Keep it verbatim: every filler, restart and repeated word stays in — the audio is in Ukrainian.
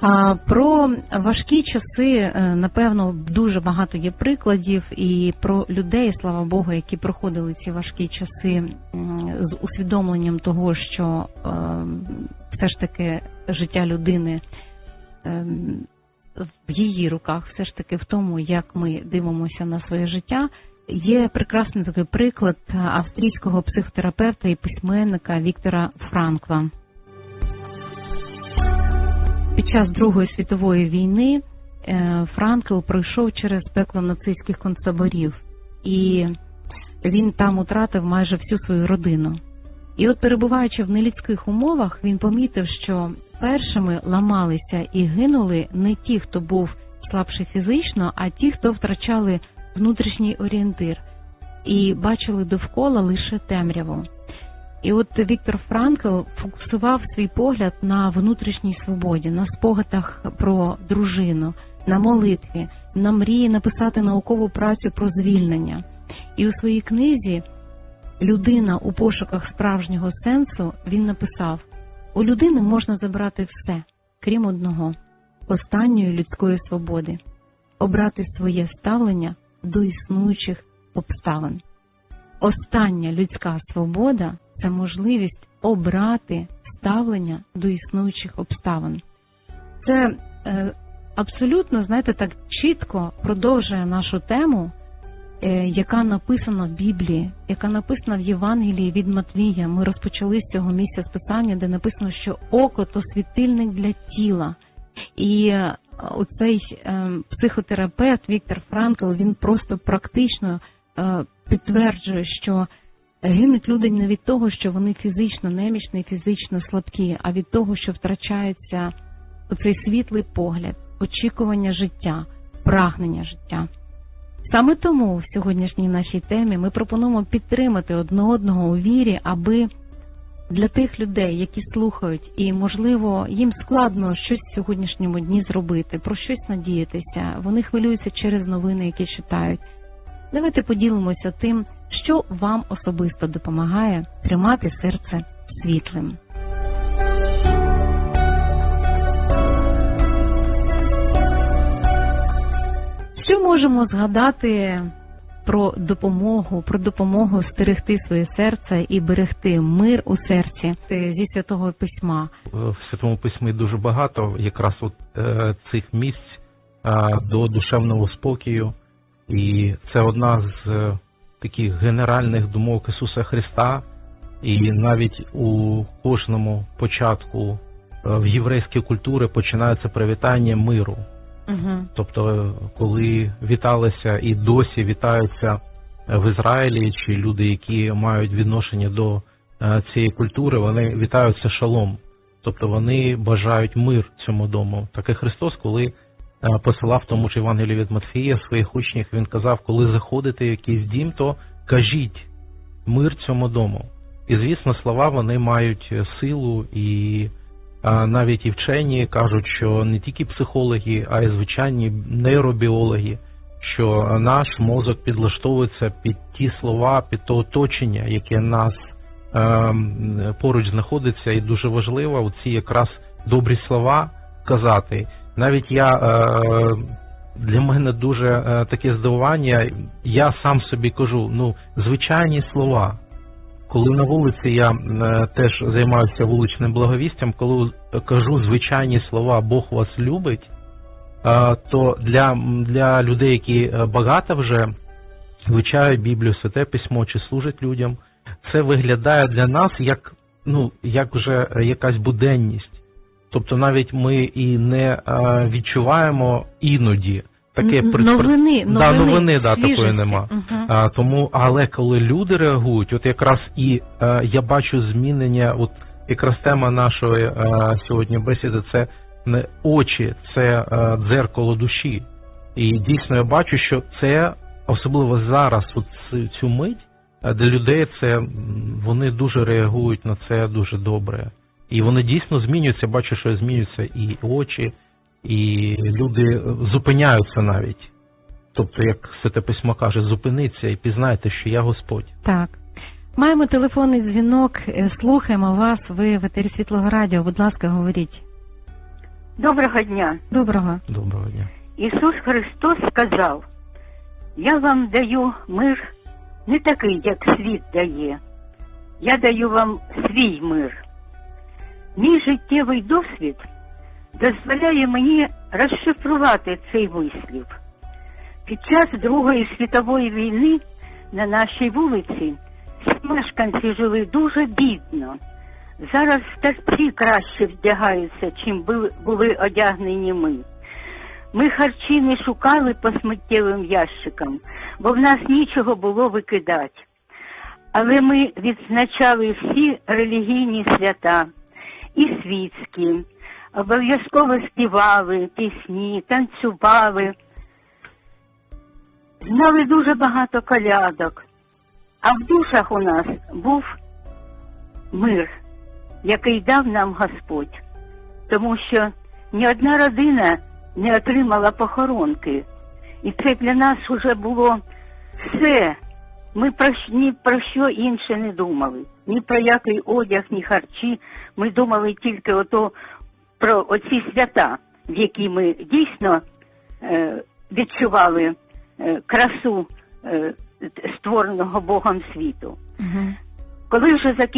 А про важкі часи, напевно, дуже багато є прикладів, і про людей, слава Богу, які проходили ці важкі часи з усвідомленням того, що все ж таки життя людини в її руках, все ж таки в тому, як ми дивимося на своє життя. Є прекрасний такий приклад австрійського психотерапевта і письменника Віктора Франкла. Під час Другої світової війни Франкл пройшов через пекло нацистських концтаборів, і він там втратив майже всю свою родину. І от, перебуваючи в нелюдських умовах, він помітив, що першими ламалися і гинули не ті, хто був слабший фізично, а ті, хто втрачали внутрішній орієнтир і бачили довкола лише темряву. І от Віктор Франкл фокусував свій погляд на внутрішній свободі, на спогадах про дружину, на молитві, на мрії написати наукову працю про звільнення. І у своїй книзі «Людина у пошуках справжнього сенсу» він написав: «У людини можна забрати все, крім одного – останньої людської свободи – обрати своє ставлення до існуючих обставин». Остання людська свобода – це можливість обрати ставлення до існуючих обставин. Це е, абсолютно, знаєте, так чітко продовжує нашу тему, е, яка написана в Біблії, яка написана в Євангелії від Матвія. Ми розпочали з цього місця з писання, де написано, що око – то світильник для тіла. І е, оцей е, психотерапевт Віктор Франкл, він просто практично е, підтверджує, що гинуть люди не від того, що вони фізично немічні, фізично слабкі, а від того, що втрачається оцей світлий погляд, очікування життя, прагнення життя. Саме тому в сьогоднішній нашій темі ми пропонуємо підтримати одне одного у вірі, аби для тих людей, які слухають, і, можливо, їм складно щось в сьогоднішньому дні зробити, про щось надіятися, вони хвилюються через новини, які читають. Давайте поділимося тим, що вам особисто допомагає тримати серце світлим. Що можемо згадати про допомогу, про допомогу стерегти своє серце і берегти мир у серці зі Святого Письма? В Святому Письмі дуже багато якраз от, е, цих місць е, до душевного спокою. І це одна з е, таких генеральних думок Ісуса Христа. І навіть у кожному початку е, в єврейській культурі починається привітання миру. Угу. Тобто, коли віталися і досі вітаються в Ізраїлі, чи люди, які мають відношення до е, цієї культури, вони вітаються шалом. Тобто вони бажають мир цьому дому. Так і Христос, коли посилав тому ж Євангелії від Матфія своїх учнів, він казав, коли заходите в якийсь дім, то кажіть мир цьому дому. І, звісно, слова, вони мають силу, і а, навіть і вчені кажуть, що не тільки психологи, а й звичайні нейробіологи, що наш мозок підлаштовується під ті слова, під те оточення, яке нас а, поруч знаходиться, і дуже важливо ці якраз добрі слова казати. Навіть я, для мене дуже таке здивування, я сам собі кажу, ну, звичайні слова. Коли на вулиці я теж займаюся вуличним благовістям, коли кажу звичайні слова «Бог вас любить», то для, для людей, які багато вже вивчають Біблію, Святе Письмо чи служать людям, це виглядає для нас як, ну, як вже якась буденність. Тобто навіть ми і не а, відчуваємо іноді таке новини, да, новини, новини да, такої нема. Uh-huh. А, тому, але коли люди реагують, от якраз і а, я бачу змінення, от якраз тема нашої а, сьогодні бесіди – це не очі, це а, дзеркало душі. І дійсно я бачу, що це особливо зараз, от цю мить для людей, це вони дуже реагують на це дуже добре. І вони дійсно змінюються, бачу, що змінюються і очі, і люди зупиняються навіть. Тобто, як Святе Письмо каже, зупиниться і пізнайте, що я Господь. Так. Маємо телефонний дзвінок, слухаємо вас, ви в етері Світлого Радіо, будь ласка, говоріть. Доброго дня. Доброго. Доброго дня. Ісус Христос сказав, я вам даю мир не такий, як світ дає. Я даю вам свій мир. Мій життєвий досвід дозволяє мені розшифрувати цей вислів. Під час Другої світової війни на нашій вулиці всі мешканці жили дуже бідно. Зараз старці краще вдягаються, чим були одягнені ми. Ми харчі не шукали по сміттєвим ящикам, бо в нас нічого було викидати. Але ми відзначали всі релігійні свята і світські, обов'язково співали пісні, танцювали, знали дуже багато колядок. А в душах у нас був мир, який дав нам Господь. Тому що ні одна родина не отримала похоронки. І це для нас вже було все. Ми про, ні про що інше не думали. Ні про який одяг, ні харчі. Ми думали тільки ото, про оці свята, в які ми дійсно е, відчували е, красу е, створеного Богом світу. Угу. Коли вже закінчилося